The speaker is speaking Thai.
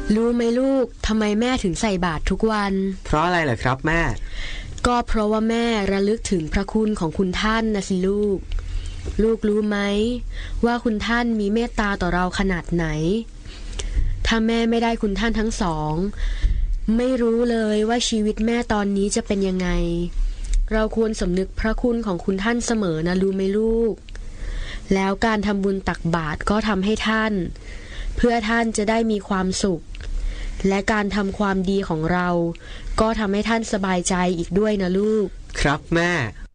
รู้ไหมลูกทำไมแม่ถึงใส่บาตรทุกวันเพราะอะไรเหรอครับแม่ก็เพราะว่าแม่ระลึกถึงพระคุณของคุณท่านนะสิลูกลูกรู้ไหมว่าคุณท่านมีเมตตาต่อเราขนาดไหนถ้าแม่ไม่ได้คุณท่านทั้งสองไม่รู้เลยว่าชีวิตแม่ตอนนี้จะเป็นยังไงเราควรสำนึกพระคุณของคุณท่านเสมอนะรู้ไหมลูกแล้วการทำบุญตักบาตรก็ทำให้ท่านเพื่อท่านจะได้มีความสุขและการทำความดีของเราก็ทำให้ท่านสบายใจอีกด้วยนะลูกครับแม่